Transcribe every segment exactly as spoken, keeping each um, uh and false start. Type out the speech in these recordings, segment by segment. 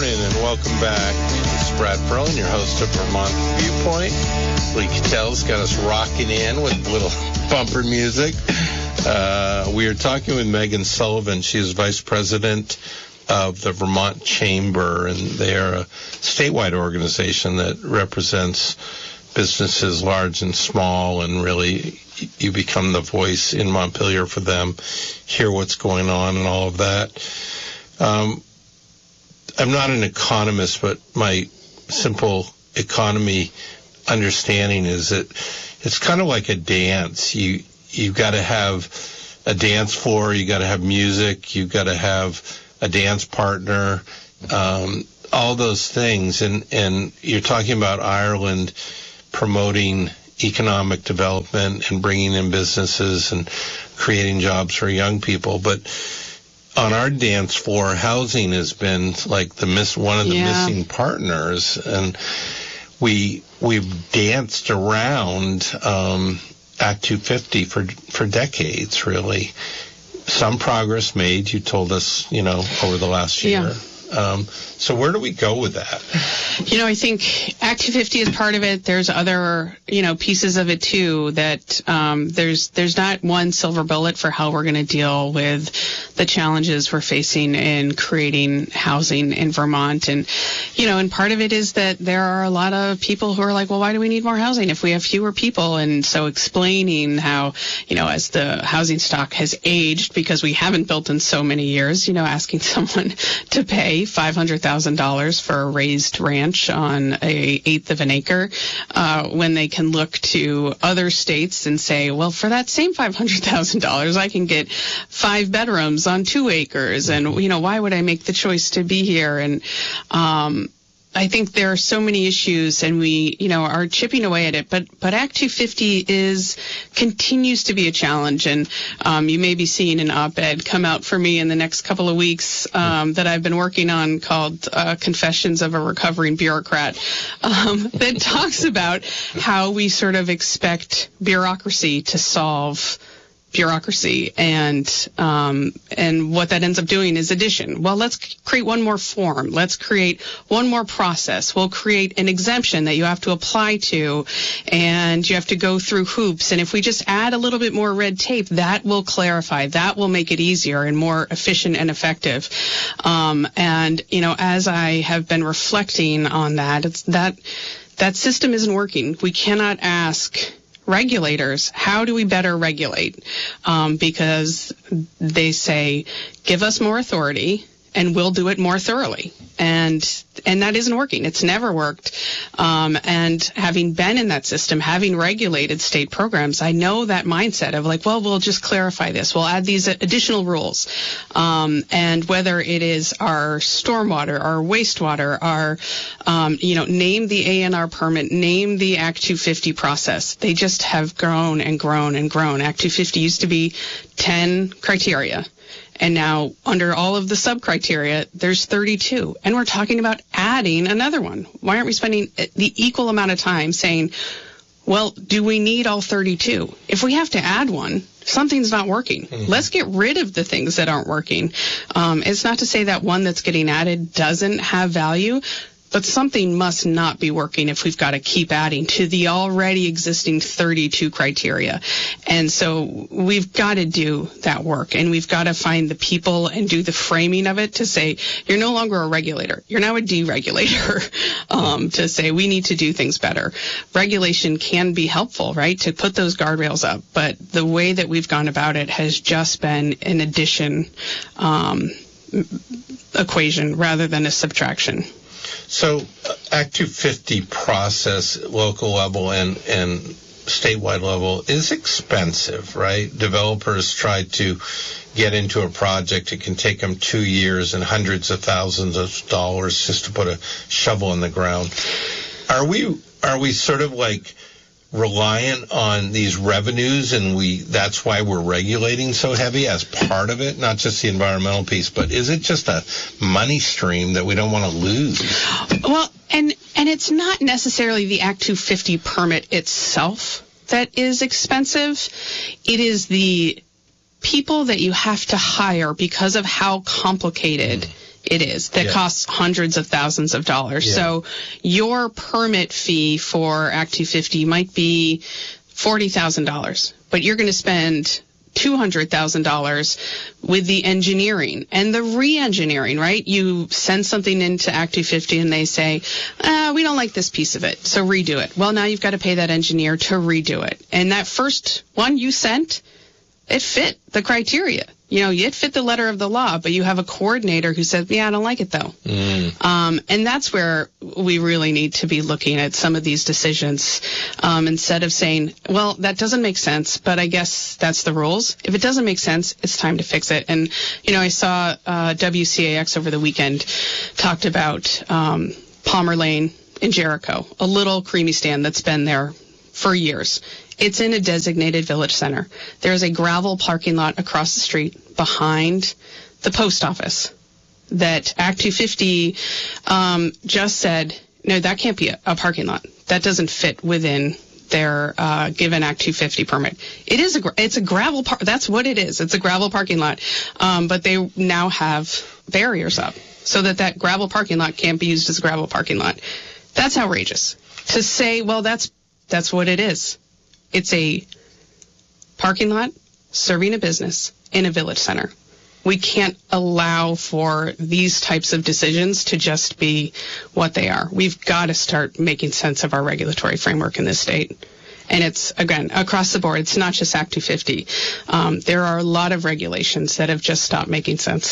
morning and welcome back. This is Brad Perlin, your host of Vermont Viewpoint. Lee Cattell's got us rocking in with a little bumper music. Uh, we are talking with Megan Sullivan. She is Vice President of the Vermont Chamber, and they are a statewide organization that represents businesses large and small, and really you become the voice in Montpelier for them, hear what's going on and all of that. Um, I'm not an economist, but my simple economy understanding is that it's kind of like a dance. You, you've got to have a dance floor, you got to have music, you've got to have a dance partner, um, all those things. And, and you're talking about Ireland promoting economic development and bringing in businesses and creating jobs for young people. But on our dance floor, housing has been like the miss one of the yeah. missing partners, and we we've danced around um, Act two fifty for for decades, really. Some progress made, you told us, you know, over the last year. Yeah. Um, so where do we go with that? You know, I think Act two fifty is part of it. There's other, you know, pieces of it too. That um, there's there's not one silver bullet for how we're going to deal with the challenges we're facing in creating housing in Vermont. And you know, and part of it is that there are a lot of people who are like, well, why do we need more housing if we have fewer people? And so explaining how, you know, as the housing stock has aged because we haven't built in so many years, you know, asking someone to pay five hundred thousand dollars for a raised ranch on a eighth of an acre, uh, when they can look to other states and say, well, for that same five hundred thousand dollars, I can get five bedrooms on two acres. And, you know, why would I make the choice to be here? And, um, I think there are so many issues, and we, you know, are chipping away at it. But, but Act two fifty is continues to be a challenge, and um, you may be seeing an op-ed come out for me in the next couple of weeks um, that I've been working on called uh, "Confessions of a Recovering Bureaucrat," um, that talks about how we sort of expect bureaucracy to solve bureaucracy, and um, and what that ends up doing is addition. Well, let's create one more form. Let's create one more process. We'll create an exemption that you have to apply to, and you have to go through hoops. And if we just add a little bit more red tape, that will clarify. That will make it easier and more efficient and effective. Um, and you know, as I have been reflecting on that, it's that that system isn't working. We cannot ask regulators, how do we better regulate? Um, because they say, give us more authority and we'll do it more thoroughly. And and that isn't working. It's never worked. Um, and having been in that system, having regulated state programs, I know that mindset of like, well, we'll just clarify this. We'll add these additional rules. Um, and whether it is our stormwater, our wastewater, our, um, you know, name the A N R permit, name the Act two fifty process. They just have grown and grown and grown. Act two fifty used to be ten criteria. And now, under all of the sub-criteria, there's thirty-two. And we're talking about adding another one. Why aren't we spending the equal amount of time saying, well, do we need all thirty-two? If we have to add one, something's not working. Mm-hmm. Let's get rid of the things that aren't working. Um, it's not to say that one that's getting added doesn't have value, but something must not be working if we've got to keep adding to the already existing thirty-two criteria. And so we've got to do that work, and we've got to find the people and do the framing of it to say, you're no longer a regulator. You're now a deregulator, um, to say we need to do things better. Regulation can be helpful, right, to put those guardrails up, but the way that we've gone about it has just been an addition um, equation rather than a subtraction. So Act two fifty process, local level and, and statewide level, is expensive, right? Developers try to get into a project. It can take them two years and hundreds of thousands of dollars just to put a shovel in the ground. Are we are we sort of like reliant on these revenues, and we that's why we're regulating so heavy as part of it, not just the environmental piece, but is it just a money stream that we don't want to lose? Well, and and it's not necessarily the Act two fifty permit itself that is expensive. It is the people that you have to hire because of how complicated mm. it is, that yeah. costs hundreds of thousands of dollars. Yeah. So your permit fee for Act two fifty might be forty thousand dollars, but you're going to spend two hundred thousand dollars with the engineering and the re-engineering, right? You send something into Act two fifty and they say, ah, we don't like this piece of it, so redo it. Well, now you've got to pay that engineer to redo it. And that first one you sent, it fit the criteria. You know, it fit the letter of the law, but you have a coordinator who said, yeah, I don't like it, though. Mm. Um, and that's where we really need to be looking at some of these decisions um, instead of saying, well, that doesn't make sense, but I guess that's the rules. If it doesn't make sense, it's time to fix it. And, you know, I saw uh, W C A X over the weekend talked about um, Palmer Lane in Jericho, a little creamy stand that's been there for years. It's in a designated village center. There's a gravel parking lot across the street behind the post office that Act two fifty um, just said, no, that can't be a, a parking lot. That doesn't fit within their uh, given Act two fifty permit. It is a it's a gravel par- that's what it is. It's a gravel parking lot, um, but they now have barriers up so that that gravel parking lot can't be used as a gravel parking lot. That's outrageous. To say, well, that's that's what it is. It's a parking lot serving a business in a village center. We can't allow for these types of decisions to just be what they are. We've got to start making sense of our regulatory framework in this state. And it's, again, across the board. It's not just Act two fifty. Um, there are a lot of regulations that have just stopped making sense.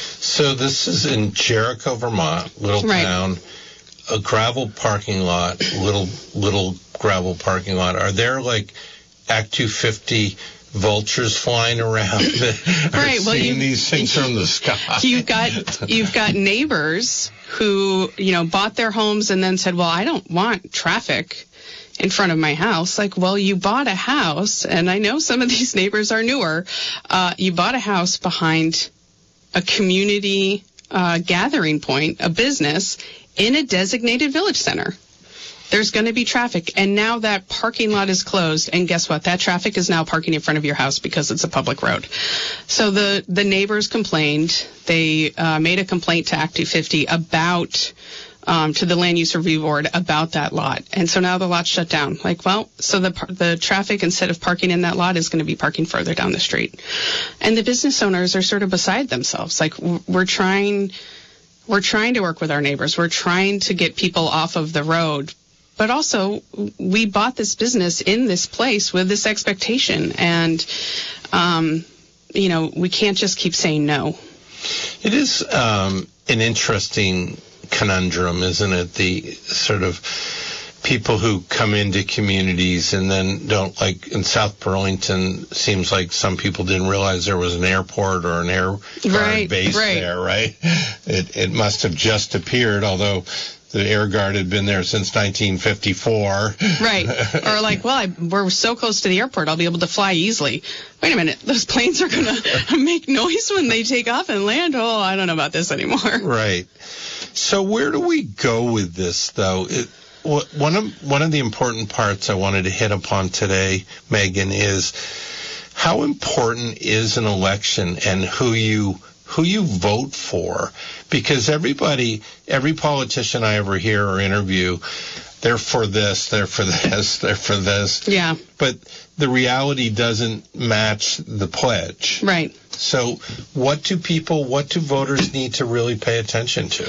So this is in Jericho, Vermont, little right. town, a gravel parking lot, little little gravel parking lot. Are there like Act two fifty vultures flying around that are right, well, seeing you, these things from the sky? You've got you've got neighbors who, you know, bought their homes and then said, well, I don't want traffic in front of my house. Like, well, you bought a house, and I know some of these neighbors are newer. Uh, you bought a house behind a community uh, gathering point, a business, in a designated village center. There's going to be traffic, and now that parking lot is closed, and guess what? That traffic is now parking in front of your house because it's a public road. So the, the neighbors complained. They uh, made a complaint to Act two fifty about, um, to the Land Use Review Board about that lot. And so now the lot's shut down. Like, well, so the the traffic, instead of parking in that lot, is going to be parking further down the street. And the business owners are sort of beside themselves. Like, we're trying... We're trying to work with our neighbors. We're trying to get people off of the road. But also, we bought this business in this place with this expectation. And, um, you know, we can't just keep saying no. It is um, an interesting conundrum, isn't it? The sort of people who come into communities and then don't, like in South Burlington, seems like some people didn't realize there was an airport or an air guard right, base right. there, right? It, it must have just appeared, although the Air Guard had been there since nineteen fifty-four. Right. Or like, well, I, we're so close to the airport, I'll be able to fly easily. Wait a minute, those planes are going to make noise when they take off and land? Oh, I don't know about this anymore. Right. So where do we go with this, though? It, One of one of the important parts I wanted to hit upon today, Megan, is how important is an election and who you who you vote for? Because everybody, every politician I ever hear or interview, they're for this, they're for this, they're for this. Yeah. But the reality doesn't match the pledge. Right. So what do people, what do voters need to really pay attention to?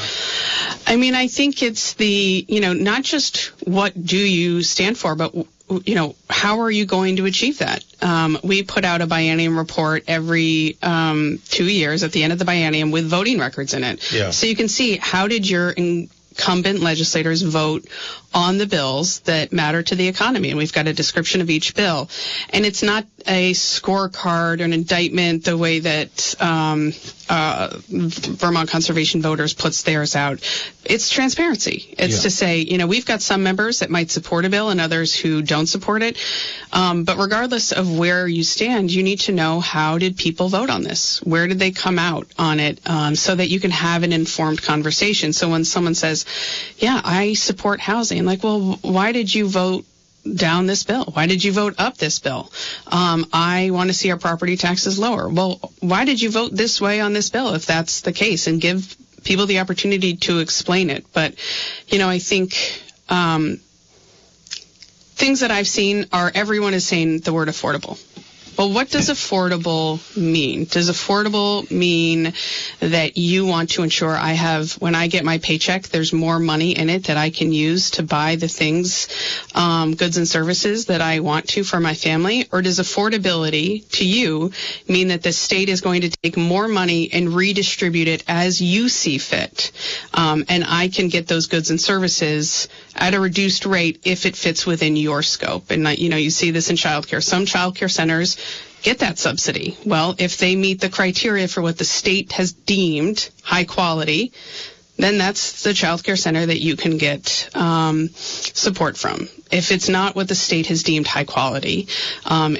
I mean, I think it's the, you know, not just what do you stand for, but, you know, how are you going to achieve that? Um, we put out a biennium report every um, two years at the end of the biennium with voting records in it. Yeah. So you can see, how did your incumbent legislators vote on the bills that matter to the economy? And we've got a description of each bill. And it's not a scorecard or an indictment the way that um, uh, Vermont Conservation Voters puts theirs out. It's transparency. It's yeah. to say, you know, we've got some members that might support a bill and others who don't support it. Um, but regardless of where you stand, you need to know, how did people vote on this? Where did they come out on it? Um, so that you can have an informed conversation. So when someone says, yeah, I support housing, like, well, why did you vote down this bill? Why did you vote up this bill? Um, I want to see our property taxes lower. Well, why did you vote this way on this bill if that's the case? And give people the opportunity to explain it. But, you know, I think um, things that I've seen are everyone is saying the word affordable. Well, what does affordable mean? Does affordable mean that you want to ensure I have, when I get my paycheck, there's more money in it that I can use to buy the things, um, goods and services that I want to for my family? Or does affordability to you mean that the state is going to take more money and redistribute it as you see fit? Um, and I can get those goods and services at a reduced rate if it fits within your scope. And, you know, you see this in childcare. Some childcare centers get that subsidy. Well, if they meet the criteria for what the state has deemed high quality, then that's the child care center that you can get um, support from. If it's not what the state has deemed high quality, um,